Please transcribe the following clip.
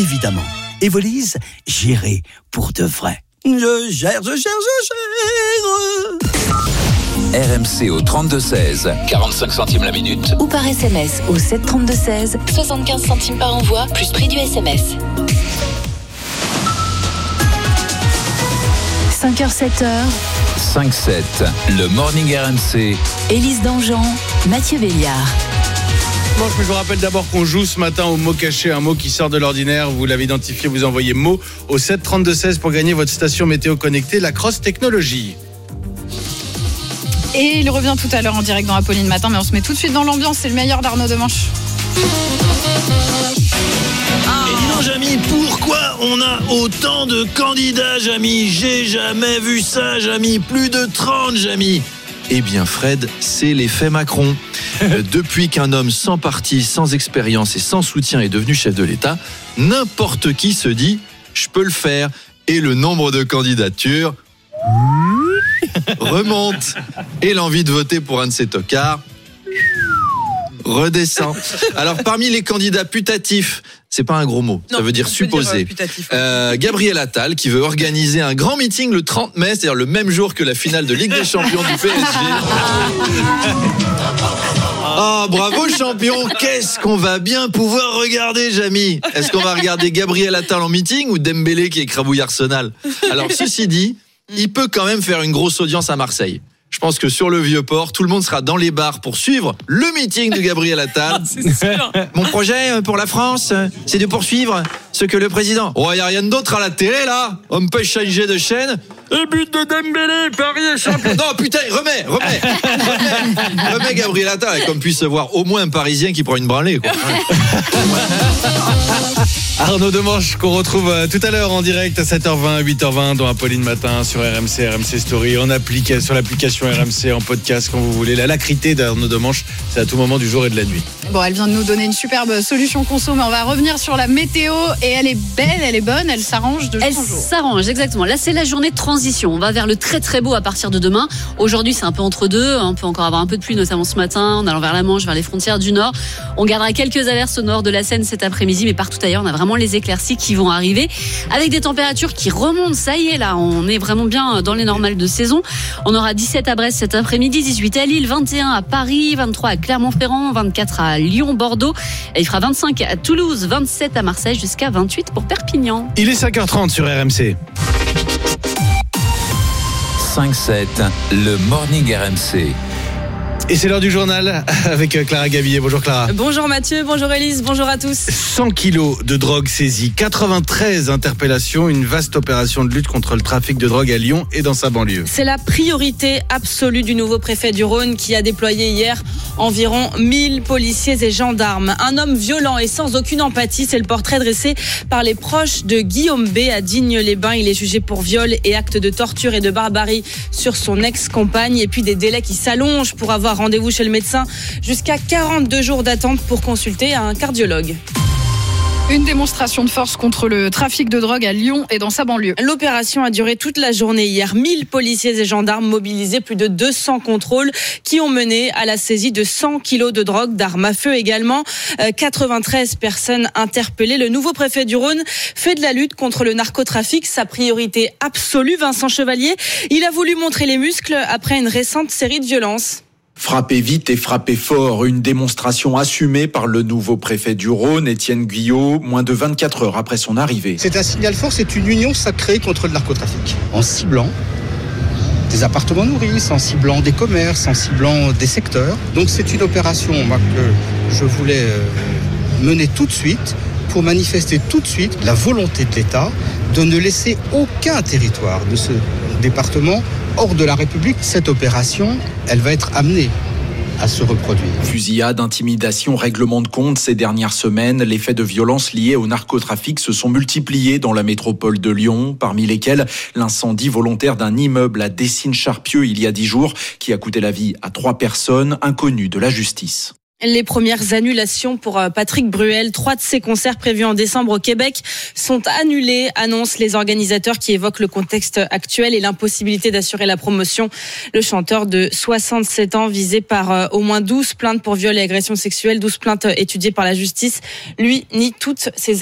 Évidemment. Evolise, gérer pour de vrai. Je gère. RMC au 32-16, 45 centimes la minute. Ou par SMS au 732-16, 75 centimes par envoi, plus prix du SMS. 5h, 7h. 5-7, le Morning RMC. Élise Dangean, Mathieu Béliard. Bon, je vous rappelle d'abord qu'on joue ce matin au mot caché, un mot qui sort de l'ordinaire. Vous l'avez identifié, vous envoyez mot au 732-16 pour gagner votre station météo connectée, la Cross Technologie. Et il revient tout à l'heure en direct dans Apolline Matin, mais on se met tout de suite dans l'ambiance, c'est le meilleur d'Arnaud Demanche. Et dis donc, Jamy, pourquoi on a autant de candidats, Jamy? J'ai jamais vu ça, Jamy. Plus de 30, Jamy. Eh bien, Fred, c'est l'effet Macron. Depuis qu'un homme sans parti, sans expérience et sans soutien est devenu chef de l'État, n'importe qui se dit « je peux le faire ». Et le nombre de candidatures remonte. Et l'envie de voter pour un de ces tocards redescend. Alors, parmi les candidats putatifs, c'est pas un gros mot, ça veut dire supposé. Gabriel Attal qui veut organiser un grand meeting le 30 mai, c'est-à-dire le même jour que la finale de Ligue des Champions du PSG. Oh, bravo champion, qu'est-ce qu'on va bien pouvoir regarder, Jamy? Est-ce qu'on va regarder Gabriel Attal en meeting ou Dembélé qui écrabouille Arsenal? Alors, ceci dit, il peut quand même faire une grosse audience à Marseille. Je pense que sur le Vieux-Port, tout le monde sera dans les bars pour suivre le meeting de Gabriel Attal. C'est sûr. Mon projet pour la France, c'est de poursuivre ce que le président... Oh, il n'y a rien d'autre à la télé, là. On peut changer de chaîne. Et but de Dembélé, Paris est champion. Non, putain, remets Gabriel Attal, qu'on puisse voir au moins un Parisien qui prend une branlée, quoi. Arnaud Demanche qu'on retrouve tout à l'heure en direct à 7h20, 8h20 dans Apolline Matin sur RMC, RMC Story, sur l'application RMC, en podcast quand vous voulez. La lacrité d'Arnaud Demanche, c'est à tout moment du jour et de la nuit. Bon, elle vient de nous donner une superbe solution conso, mais on va revenir sur la météo. Et elle est belle, elle est bonne, elle s'arrange de jour en jour. Elle s'arrange, exactement. Là, c'est la journée de transition. On va vers le très très beau à partir de demain. Aujourd'hui, c'est un peu entre deux. On peut encore avoir un peu de pluie, notamment ce matin, en allant vers la Manche, vers les frontières du Nord. On gardera quelques averses au nord de la Seine cet après-midi, mais partout ailleurs, on a vraiment les éclaircies qui vont arriver, avec des températures qui remontent. Ça y est, là, on est vraiment bien dans les normales de saison. On aura 17 à Brest cet après-midi, 18 à Lille, 21 à Paris, 23 à Clermont-Ferrand, 24 à Lyon, Bordeaux. Et il fera 25 à Toulouse, 27 à Marseille, jusqu'à 28 pour Perpignan. Il est 5h30 sur RMC. 5-7, le Morning RMC. Et c'est l'heure du journal avec Clara Gabillet. Bonjour Clara. Bonjour Mathieu, bonjour Élise, bonjour à tous. 100 kilos de drogue saisis, 93 interpellations, une vaste opération de lutte contre le trafic de drogue à Lyon et dans sa banlieue. C'est la priorité absolue du nouveau préfet du Rhône qui a déployé hier environ 1000 policiers et gendarmes. Un homme violent et sans aucune empathie, c'est le portrait dressé par les proches de Guillaume B à Digne-les-Bains. Il est jugé pour viol et actes de torture et de barbarie sur son ex-compagne. Et puis des délais qui s'allongent pour avoir rendez-vous chez le médecin, jusqu'à 42 jours d'attente pour consulter un cardiologue. Une démonstration de force contre le trafic de drogue à Lyon et dans sa banlieue. L'opération a duré toute la journée hier. 1000 policiers et gendarmes mobilisés, plus de 200 contrôles qui ont mené à la saisie de 100 kilos de drogue, d'armes à feu également. 93 personnes interpellées. Le nouveau préfet du Rhône fait de la lutte contre le narcotrafic sa priorité absolue. Vincent Chevalier, il a voulu montrer les muscles après une récente série de violences. Frapper vite et frapper fort, une démonstration assumée par le nouveau préfet du Rhône, Étienne Guyot, moins de 24 heures après son arrivée. C'est un signal fort, c'est une union sacrée contre le narcotrafic. En ciblant des appartements nourrices, en ciblant des commerces, en ciblant des secteurs. Donc c'est une opération que je voulais mener tout de suite pour manifester tout de suite la volonté de l'État de ne laisser aucun territoire de ce département hors de la République. Cette opération, elle va être amenée à se reproduire. Fusillade, intimidation, règlement de compte ces dernières semaines, les faits de violence liés au narcotrafic se sont multipliés dans la métropole de Lyon, parmi lesquels l'incendie volontaire d'un immeuble à Dessines-Charpieu il y a 10 jours, qui a coûté la vie à 3 personnes inconnues de la justice. Les premières annulations pour Patrick Bruel. 3 de ses concerts prévus en décembre au Québec sont annulés, annoncent les organisateurs qui évoquent le contexte actuel et l'impossibilité d'assurer la promotion. Le chanteur de 67 ans, visé par au moins 12 plaintes pour viol et agression sexuelle, 12 plaintes étudiées par la justice, lui nie toutes ces